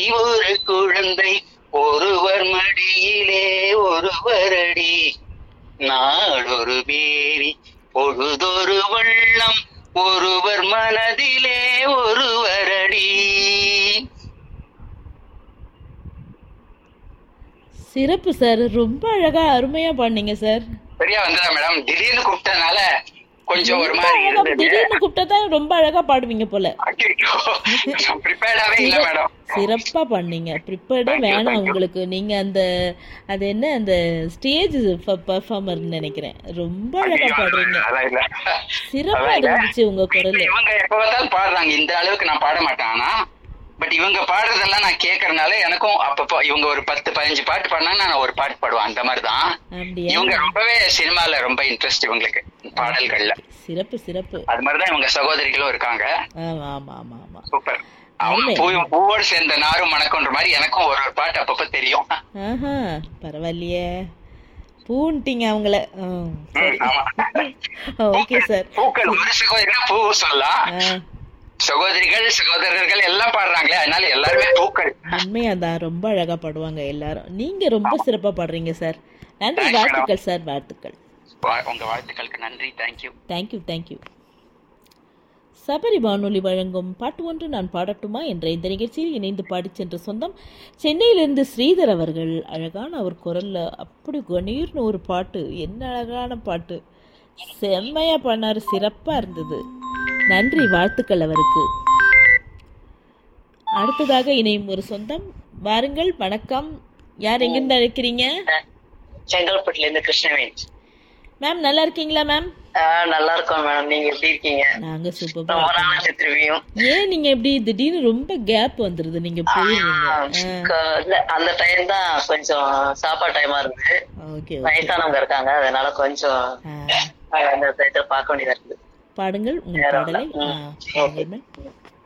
ஒரு குழந்தை ஒருவர் மடியிலே ஒருவரடி, நாளொரு பேரி பொழுதொரு வண்ணம் ஒருவர் மனதிலே ஒருவரடி. சிறப்பு சார், ரொம்ப அழகா அருமையா பாடுனீங்க சார். சரியா வந்ததா மேடம்? திடீர்னு கூப்பிட்டனால கொஞ்சம் ஒரு ரொம்ப மாதிரி அழகா, இருந்தது. திடீர்னு கூப்பிட்டா தான் ரொம்ப அழகா பாடுவீங்க போல. ப்ரிப்பேர்டாவே இல்ல மேடம். சிறப்பா பண்ணீங்க. ப்ரிப்பேர்டே Thank you, வேணாம் thank you. உங்களுக்கு. நீங்க அது என்ன அந்த ஸ்டேஜ் பெர்ஃபார்மர்னு நினைக்கிறேன். ரொம்ப அழகா ஐயோ, பாடுறீங்க. அதான் இல்ல. சிறப்பா அதான் இல்ல. இருந்துச்சு உங்க குரல். இவங்க எப்ப பார்த்தாலும் பாடுறாங்க, இந்த அளவுக்கு நான் பாட மாட்டேன். ஆனா பட் இவங்க பாடுறதெல்லாம் நான் கேட்கறதுனால எனக்கும் அப்பப்போ இவங்க ஒரு 10-15 பாட்டு பாடினா நான் ஒரு பாட்டு பாடுவேன். அந்த மாதிரிதான் அப்படியா? இவங்க ரொம்பவே சினிமால ரொம்ப இன்ட்ரெஸ்ட் இவங்களுக்கு பாடல்கள்ல. சிறப்பு சிறப்பு. அது மாதிரிதான் இவங்க சகோதரிகளும் இருக்காங்க. ஆமா ஆமா ஆமா ஆமா. சூப்பர். அவங்க பூவோடு சேர்ந்த நாரும் மணக்குன்ற மாதிரி எனக்கும் ஒரு ஒரு பாட்டு அப்பப்ப தெரியும். ஆஹா, பரவாயில்லையே. பூன்ட்டீங்க அவங்கள. ஆமா. Okay sir. பூக்கள் ஒரு சகோதரினா பூ சொல்லலாம், சகோதரிகள் சகோதரர்கள் எல்லாம் பாடுறாங்களே, அதனால எல்லாருமே பூக்கள். உண்மையாதான், ரொம்ப அழகா பாடுவாங்க எல்லாரும். நீங்க ரொம்ப சிறப்பா பாடுறீங்க சார். நன்றி, Thanks, வாழ்த்துக்கள் சார், வாழ்த்துக்கள். உங்க வாழ்த்துக்களுக்கு நன்றி. தேங்க்யூ. Thank you thank you. சபரி வானொலி வழங்கும் பாட்டு ஒன்று நான் பாடட்டுமா என்ற இந்த நிகழ்ச்சியில் இணைந்து பாடிச் சென்ற சொந்தம் சென்னையிலிருந்து ஸ்ரீதர் அவர்கள். அழகான அவர் குரல்ல அப்படி கணீர்னு ஒரு பாட்டு, என்ன அழகான பாட்டு, செம்மையா பண்ணாரு, சிறப்பா இருந்தது. நன்றி, வாழ்த்துக்கள் அவருக்கு. அடுத்ததாக இணையும் ஒரு சொந்தம், வாருங்கள். வணக்கம், யார் எங்கிருந்து அழைக்கிறீங்க? செங்கல்பட்டுல இருந்து கிருஷ்ணவேணி. மேம் நல்லா இருக்கீங்களா மேம்? நல்லா இருக்கோம் மேடம், நீங்க எப்படி இருக்கீங்க? நாங்க சூப்பர். திரும்பியும் ஏன் நீங்க எப்படி திடீர்னு ரொம்ப கேப் வந்துருது, நீங்க போயிருவீங்க? அந்த டைம் தான் கொஞ்சம் சாப்பாடு டைமா இருந்து ஓகே, வயசானவங்க இருக்காங்க, அதனால கொஞ்சம் அந்த பார்க்க வேண்டியதா இருக்குது. பாடுங்கள் உங்கள் பாடலை.